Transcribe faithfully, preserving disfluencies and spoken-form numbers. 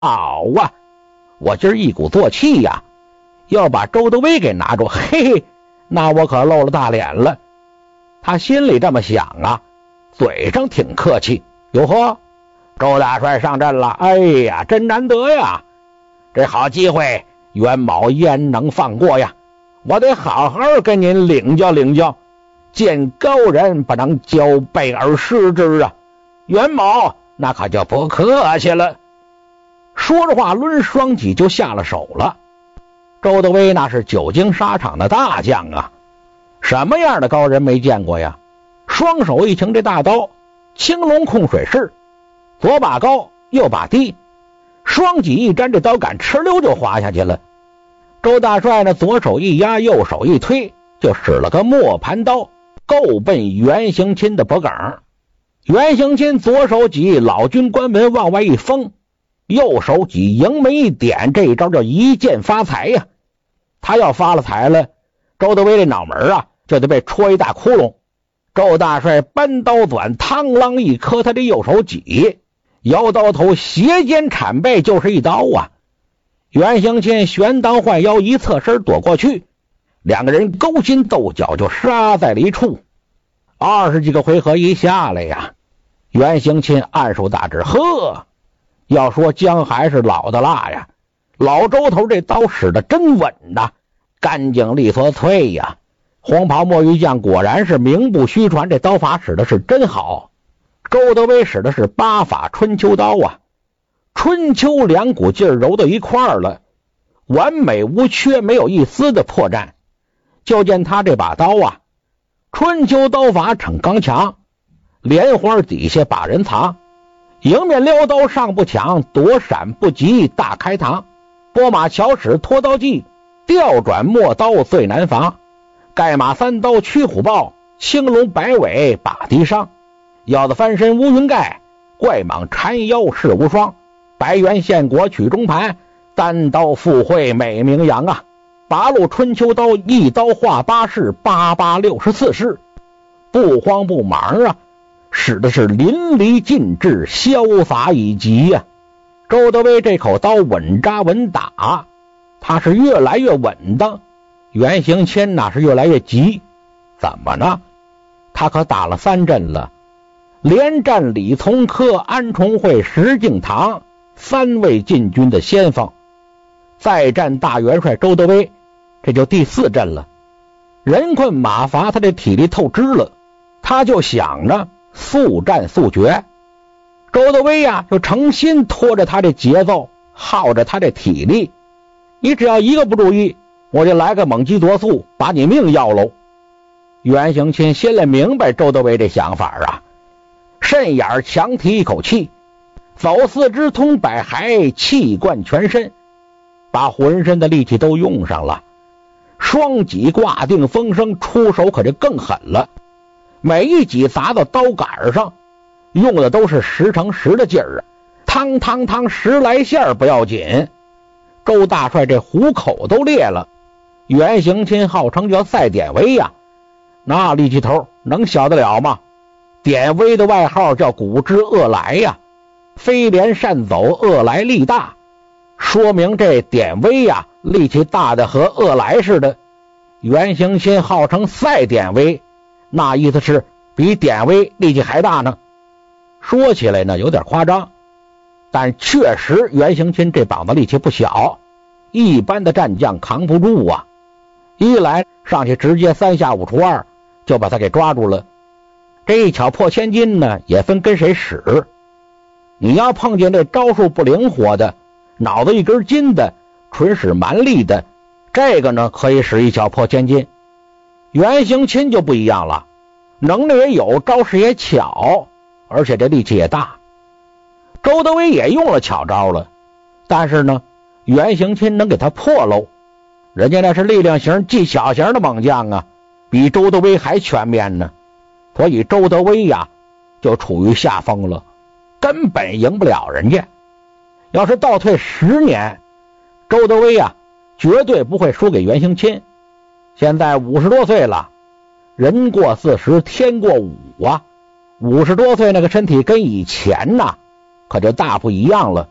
好啊，我今儿一鼓作气呀，要把周德威给拿住，嘿嘿，那我可露了大脸了。他心里这么想啊，嘴上挺客气。哟呵，周大帅上阵了，哎呀，真难得呀，这好机会袁某焉能放过呀，我得好好跟您领教领教，见高人不能交背而失之啊，袁某那可就不客气了。说着话，抡双戟就下了手了。周德威那是久经沙场的大将啊，什么样的高人没见过呀？双手一擎这大刀，青龙控水势，左把高右把低，双戟一沾，这刀杆哧溜就滑下去了。周大帅呢，左手一压，右手一推，就使了个磨盘刀，够奔袁行钦的脖颈。袁行钦左手戟老君关门往外一封，右手戟迎门一点，这一招叫一剑发财呀。他要发了财了，周德威这脑门啊就得被戳一大窟窿。周大帅搬刀转，嘡啷一磕他的右手戟，摇刀头斜肩铲背就是一刀啊。袁行钦悬刀换腰，一侧身躲过去，两个人勾心斗角就杀在了一处。二十几个回合一下来呀，袁行钦暗数大指，呵，要说姜还是老的辣呀，老周头这刀使得真稳呐，干净利索脆呀。红袍墨玉匠果然是名不虚传，这刀法使的是真好。周德威使的是八法春秋刀啊，春秋两股劲儿揉到一块儿了，完美无缺，没有一丝的破绽。就见他这把刀啊，春秋刀法逞刚强，莲花底下把人藏，迎面撩刀上不抢，躲闪不及大开膛，拨马巧使拖刀计，调转磨刀最难防，盖马三刀驱虎豹，青龙摆尾把敌伤，腰子翻身乌云盖，怪蟒缠腰势无双，白猿献国取中盘，单刀赴会美名扬啊。八路春秋刀一刀化八式，八八六十四式，不慌不忙啊，使的是淋漓尽致，潇洒以极呀、啊。周德威这口刀稳扎稳打，他是越来越稳当，袁行钦那是越来越急。怎么呢？他可打了三阵了，连战李从珂、安重会、石敬瑭三位禁军的先锋，再战大元帅周德威，这就第四阵了。人困马乏，他这体力透支了，他就想着速战速决。周德威呀，就诚心拖着他这节奏，耗着他这体力，你只要一个不注意，我就来个猛击夺速，把你命要喽。袁行钦心里明白周德威这想法啊，慎眼强提一口气，走四肢通百骸，气贯全身，把浑身的力气都用上了，双戟挂定风声，出手可就更狠了，每一戟砸到刀杆上，用的都是十乘十的劲儿啊，汤汤汤十来下不要紧，周大帅这虎口都裂了。袁行钦号称叫赛典韦呀，那力气头能小得了吗？典韦的外号叫古之恶来呀，飞廉善走，恶来力大，说明这典韦呀力气大的和恶来似的。袁行钦号称赛典韦，那意思是比典韦力气还大呢。说起来呢有点夸张，但确实袁行钦这膀子力气不小，一般的战将扛不住啊。一来上去直接三下五除二就把他给抓住了。这一巧破千金呢也分跟谁使，你要碰见这招数不灵活的，脑子一根筋的，纯使蛮力的，这个呢可以使一巧破千金。袁行钦就不一样了，能力也有，招式也巧，而且这力气也大。周德威也用了巧招了，但是呢袁行钦能给他破喽，人家那是力量型技巧型的猛将啊，比周德威还全面呢。所以周德威呀就处于下风了，根本赢不了人家。要是倒退十年，周德威呀绝对不会输给袁行钦。现在五十多岁了，人过四十天过五啊，五十多岁那个身体跟以前呐可就大不一样了。